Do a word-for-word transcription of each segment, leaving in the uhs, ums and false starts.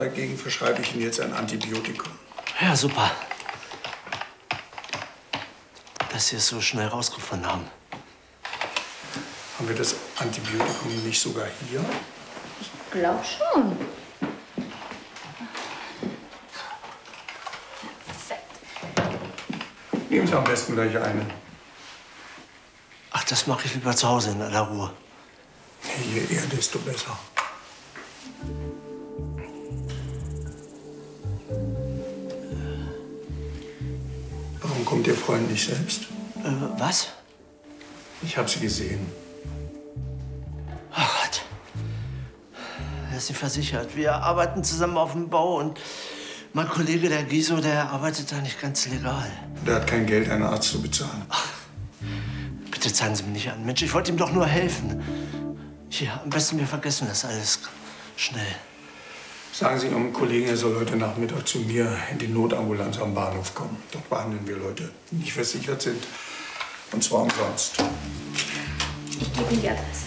Dagegen verschreibe ich Ihnen jetzt ein Antibiotikum. Ja, super. Dass Sie es so schnell rausgefunden haben. Haben wir das Antibiotikum nicht sogar hier? Ich glaube schon. Nehmen Sie am besten gleich eine. Ach, das mache ich lieber zu Hause in aller Ruhe. Je eher, desto besser. Warum kommt Ihr Freund nicht selbst? Äh, was? Ich habe Sie gesehen. Ach Gott. Er ist nicht versichert. Wir arbeiten zusammen auf dem Bau und mein Kollege, der Giso, der arbeitet da nicht ganz legal. Der hat kein Geld, einen Arzt zu bezahlen. Ach, bitte zeigen Sie mich nicht an. Mensch, ich wollte ihm doch nur helfen. Hier, am besten wir vergessen das alles schnell. Sagen Sie Ihrem Kollegen, er soll heute Nachmittag zu mir in die Notambulanz am Bahnhof kommen. Dort behandeln wir Leute, die nicht versichert sind. Und zwar umsonst. Ich gebe Ihnen die Adresse.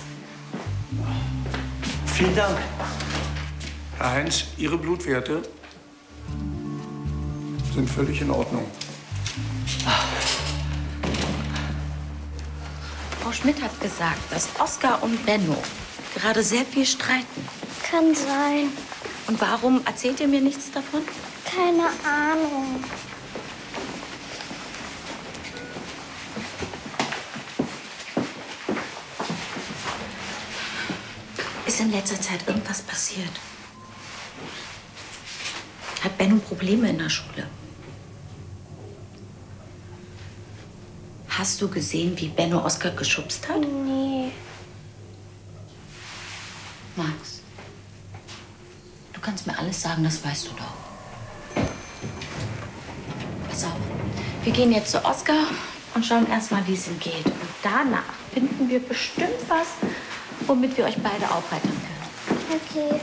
Vielen Dank. Herr Heinz, Ihre Blutwerte sind völlig in Ordnung. Frau Schmidt hat gesagt, dass Oskar und Benno gerade sehr viel streiten. Kann sein. Und warum erzählt ihr mir nichts davon? Keine Ahnung. Ist in letzter Zeit irgendwas passiert? Hat Benno Probleme in der Schule? Hast du gesehen, wie Benno Oskar geschubst hat? Nee. Max, du kannst mir alles sagen, das weißt du doch. Pass auf, wir gehen jetzt zu Oskar und schauen erst mal, wie es ihm geht. Und danach finden wir bestimmt was, womit wir euch beide aufheitern können. Okay.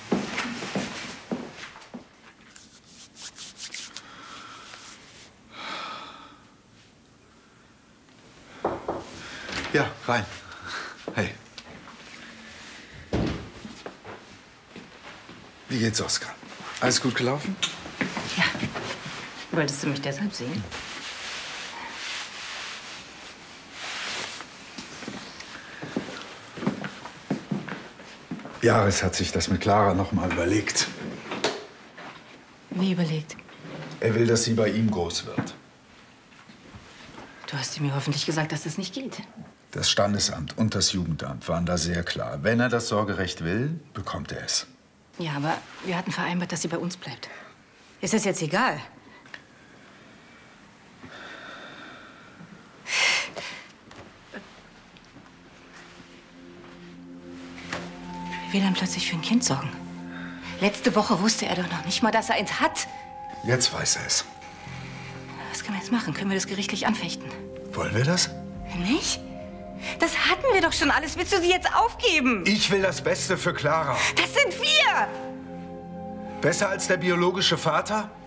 Ja, rein. Hey. Wie geht's, Oskar? Alles gut gelaufen? Ja. Wolltest du mich deshalb sehen? Jaris hat sich das mit Clara noch mal überlegt. Wie überlegt? Er will, dass sie bei ihm groß wird. Du hast mir hoffentlich gesagt, dass das nicht geht. Das Standesamt und das Jugendamt waren da sehr klar. Wenn er das Sorgerecht will, bekommt er es. Ja, aber wir hatten vereinbart, dass sie bei uns bleibt. Ist das jetzt egal? Wie will er dann plötzlich für ein Kind sorgen? Letzte Woche wusste er doch noch nicht mal, dass er eins hat. Jetzt weiß er es. Was können wir jetzt machen? Können wir das gerichtlich anfechten? Wollen wir das? Nicht? Das hatten wir doch schon alles. Willst du sie jetzt aufgeben? Ich will das Beste für Clara. Das sind wir! Besser als der biologische Vater?